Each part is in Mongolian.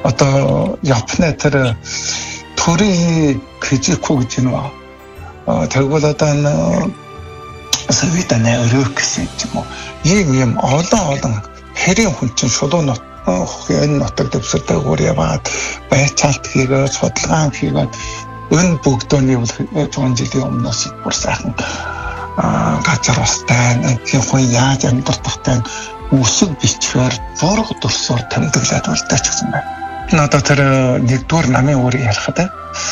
одоо Японы тэр төрийн критику гэж байна. Тэгвэл одоо энэ Совиданы өрөө гэсэн юм уу? Ийм олон хэрийн хүн чинь шулуун энэ нутаг дэвсэрдэг өөр яваад байцаалт хийгээд судалгаан хийгээд энэ бүгдөөний зуун жилийн өмнөөс бүр сайхан газар устай энэ хүн яаж амьдрахтай үсэг бичгээр зураг дурсаар тэмдэглээд үлдээч гэсэн байна. Энэ одоо тэр нэгдүгээр намын өөр ярихад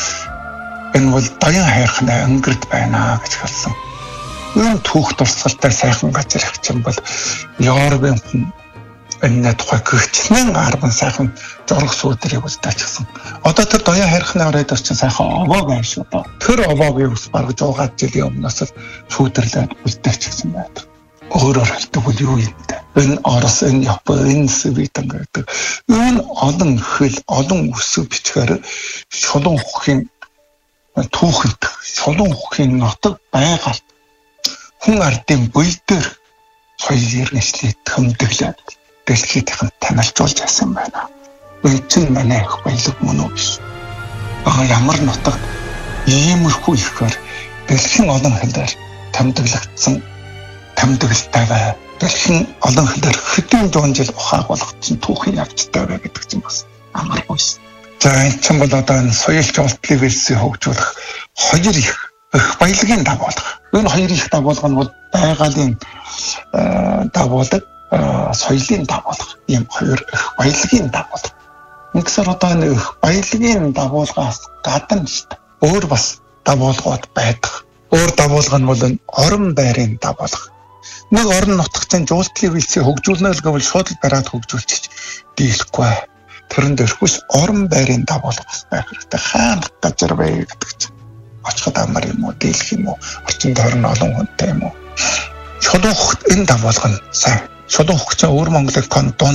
энэ бол баян хайрхны өнгөрд байна гэж хэлсэн. Энэ түүх дурсгалтай сайхан газар их юм бол Европын хүн энэ тухай гэрчлэн 10 сайхан зураг суудрыг үлдээч гэсэн. Одоо тэр баян хайрхны оройд чинь сайхан овоо байна шүү дээ. Тэр овоог ус бараг 100 жилийн өмнөөс суудэрлээд үлдээч гэсэн байна. Өөрөөр хэлбэл юу юм бэ? Энэ Орос, энэ Япон, энэ Свиден гэдэг энэ олон хэл, олон үсэг бичгээр шулуун уххийн түүхэнд, шулуун уххийн нутаг байгаль хүн ардын буй дээр соёл иргэншлийг тэмдэглээд дэлхийд танилцуулж байсан байна. Энэ чинь манай их баялаг мөн үү биш. Ямар нутаг иймэрхүү ихээр дэлхийн олон хэлээр тэмдэглэгдсэн тэмдэглэлтэй бай. Дэлхийн олон хэлээр хэдэн зуун жил ухааг болгоцсон түүхийн явцтай бай гэдэг чинь бас амаргүй шин. За энэ ч бол одоо энэ соёл жолтлыг хөгжүүлэх хоёр их баялагын дагуулга. Энэ хоёр их дагуулга нь бол байгалийн дагуулга, соёлын дагуулга. Ийм хоёр их баялагын дагуулга. Ингэсээр одоо энэ их баялагын дагуулгаас гадна шүү дээ. Өөр бас дагуулгууд байдаг. Өөр дагуулга нь бол орон байрын дагуулга. Нэг орон нутагт жуултлыг хөгжүүлнэ гэвэл шууд бараад хөгжүүлчих дийлэхгүй. Тэрэн дээрхүүс орон байрын дагуулга байх хэрэгтэй. Хаана газар бай гэдэг чинь. Очиход амар юм уу, дийлэх юм уу, орчинд орон олон хүнтэй юм уу. Шулуун хөхт энэ дагуулга нь сайн. Шулуун хөх чинь өвөр Монголын кантон